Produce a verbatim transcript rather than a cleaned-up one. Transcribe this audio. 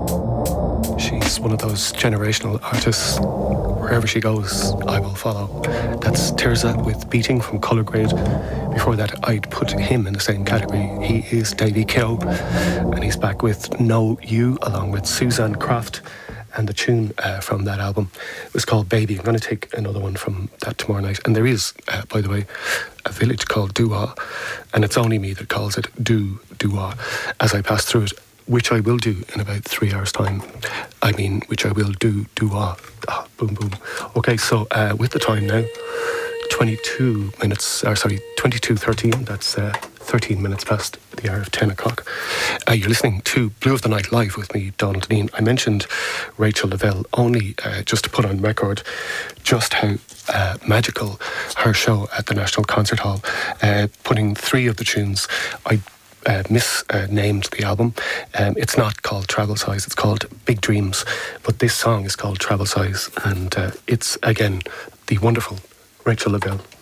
She's one of those generational artists. Wherever she goes, I will follow. That's Tirza with Beating from Colour Grade. Before that, I'd put him in the same category. He is Davy Keogh, and he's back with Know You, along with Suzanne Croft. And the tune uh, from that album was called Baby. I'm going to take another one from that tomorrow night. And there is, uh, by the way, a village called Dua, and it's only me that calls it Do Dua as I pass through it, which I will do in about three hours' time. I mean, which I will do Dua. Ah, boom, boom. Okay, so uh, with the time now, twenty-two minutes, or sorry, twenty-two thirteen, that's uh, thirteen minutes past the hour of ten o'clock. Uh, you're listening to Blue of the Night Live with me, Donald Dean. I mentioned Rachel Lavelle only uh, just to put on record just how uh, magical her show at the National Concert Hall, uh, putting three of the tunes. I Uh, misnamed uh, the album. Um, it's not called Travel Size, it's called Big Dreams, but this song is called Travel Size, and uh, it's again the wonderful Rachel Lavelle.